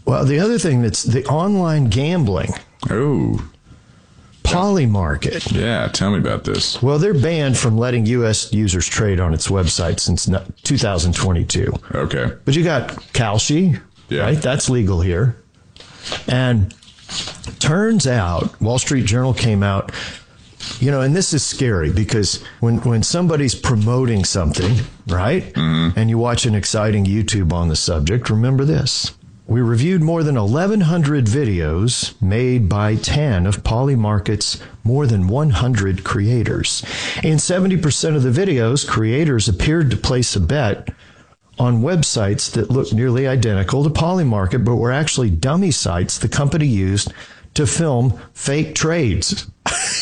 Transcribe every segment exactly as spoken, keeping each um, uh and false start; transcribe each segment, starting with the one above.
Well, the other thing that's the online gambling. Oh. Polymarket. Yeah, tell me about this. Well, they're banned from letting U S users trade on its website since two thousand twenty-two. Okay. But you got Kalshi, yeah. right? That's legal here. And turns out, Wall Street Journal came out, you know, and this is scary because when, when somebody's promoting something, right, mm-hmm. and you watch an exciting YouTube on the subject, remember this. We reviewed more than eleven hundred videos made by ten of Polymarket's more than one hundred creators. In seventy percent of the videos, creators appeared to place a bet on websites that looked nearly identical to Polymarket, but were actually dummy sites the company used to film fake trades.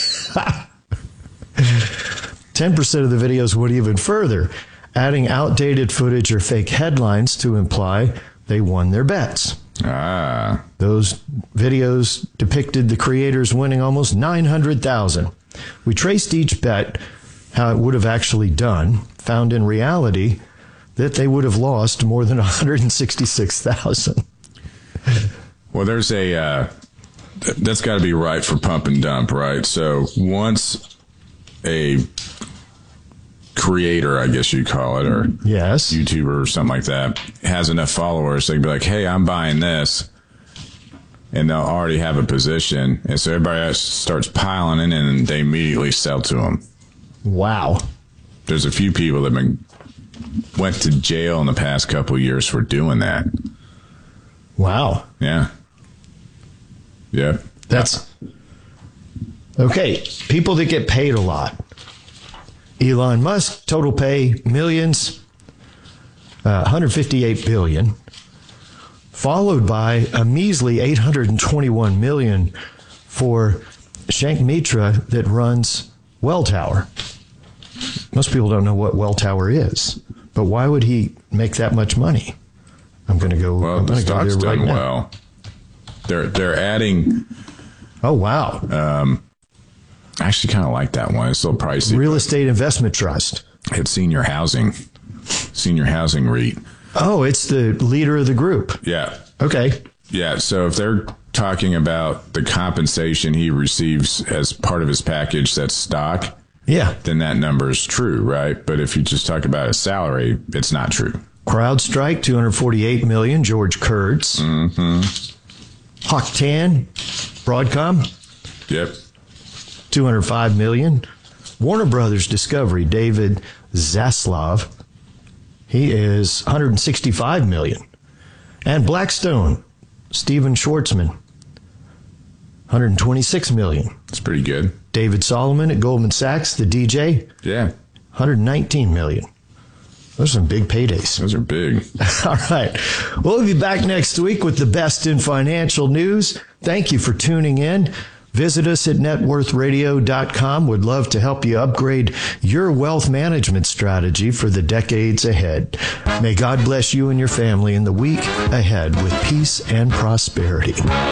ten percent of the videos went even further, adding outdated footage or fake headlines to imply they won their bets. Ah. Those videos depicted the creators winning almost nine hundred thousand dollars. We traced each bet, how it would have actually done, found in reality that they would have lost more than one hundred sixty-six thousand dollars. Well, there's a, uh, that's got to be right for pump and dump, right? So once a creator, I guess you call it, or yes, YouTuber or something like that, has enough followers, they can be like, hey, I'm buying this. And they'll already have a position. And so everybody else starts piling in and they immediately sell to them. Wow. There's a few people that been, went to jail in the past couple of years for doing that. Wow. Yeah. Yep. That's okay. People that get paid a lot. Elon Musk, total pay millions, uh, one hundred fifty-eight billion, followed by a measly eight hundred twenty-one million for Shank Mitra that runs Welltower. Most people don't know what Welltower is, but why would he make that much money? I'm going to go. Well, I'm the gonna stock's go there done right well. now. They're they're adding. Oh wow! Um, I actually kind of like that one. It's a little pricey. Real Estate Investment Trust. It's senior housing, senior housing REIT. Oh, it's the leader of the group. Yeah. Okay. Yeah. So if they're talking about the compensation he receives as part of his package, that's stock. Yeah. Then that number is true, right? But if you just talk about his salary, it's not true. CrowdStrike, two hundred forty-eight million dollars. George Kurtz. Mm-hmm. Hawk Tan, Broadcom. Yep. two hundred five million dollars. Warner Brothers Discovery, David Zaslav. He is one hundred sixty-five million dollars. And Blackstone, Steven Schwartzman, one hundred twenty-six million dollars. That's pretty good. David Solomon at Goldman Sachs, the D J. Yeah. one hundred nineteen million dollars. Those are some big paydays. Those are big. All right. We'll be back next week with the best in financial news. Thank you for tuning in. Visit us at net worth radio dot com. Would love to help you upgrade your wealth management strategy for the decades ahead. May God bless you and your family in the week ahead with peace and prosperity.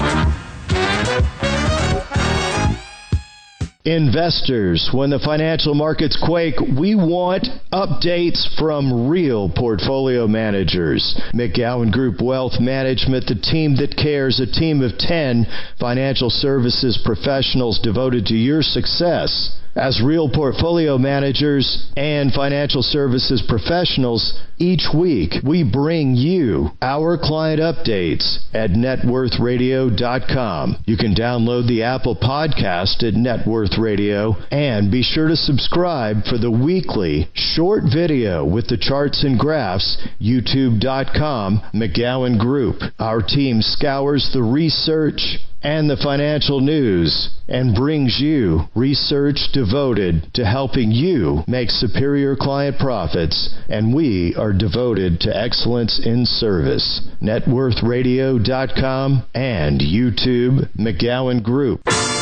Investors, when the financial markets quake, we want updates from real portfolio managers. McGowan Group Wealth Management, the team that cares, a team of ten financial services professionals devoted to your success. As real portfolio managers and financial services professionals, each week we bring you our client updates at net worth radio dot com. You can download the Apple Podcast at NetWorth Radio and be sure to subscribe for the weekly short video with the charts and graphs, youtube dot com, McGowan Group. Our team scours the research and the financial news and brings you research devoted to helping you make superior client profits, and we are devoted to excellence in service. net worth radio dot com and YouTube, McGowan Group.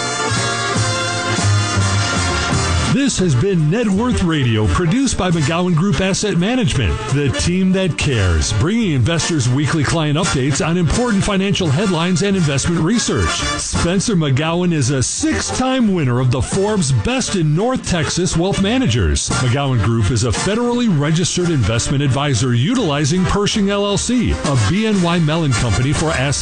This has been Net Worth Radio, produced by McGowan Group Asset Management, the team that cares, bringing investors weekly client updates on important financial headlines and investment research. Spencer McGowan is a six-time winner of the Forbes Best in North Texas Wealth Managers. McGowan Group is a federally registered investment advisor utilizing Pershing L L C, a B N Y Mellon company for asset